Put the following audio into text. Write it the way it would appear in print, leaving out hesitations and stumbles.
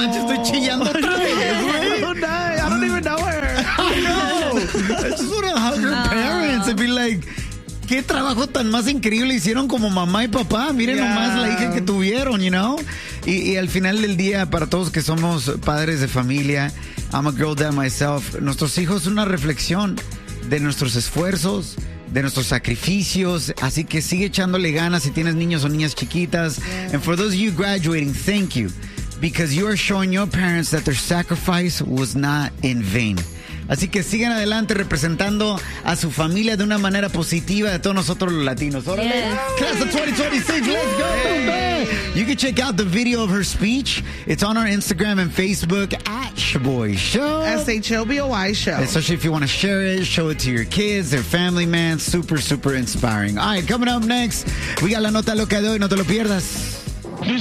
manches, estoy chillando otra vez, güey. I don't even know her. No, I just want to hug her parents and be like, qué trabajo tan más increíble hicieron como mamá y papá. Miren nomás la hija que tuvieron, you know. Y al final del día, para todos que somos padres de familia, I'm a girl dad myself, nuestros hijos son una reflexión de nuestros esfuerzos, de nuestros sacrificios, así que sigue echándole ganas si tienes niños o niñas chiquitas. And for those of you graduating, thank you, because you are showing your parents that their sacrifice was not in vain. Así que sigan adelante representando a su familia de una manera positiva de todos nosotros los latinos. ¡Órale! Class of 2026, let's go! You can check out the video of her speech. It's on our Instagram and Facebook at Shaboy Show. SHOBOY Show. Especially if you want to share it, show it to your kids, their family, man. Super, super inspiring. All right, coming up next, we got la nota loca de hoy. No te lo pierdas.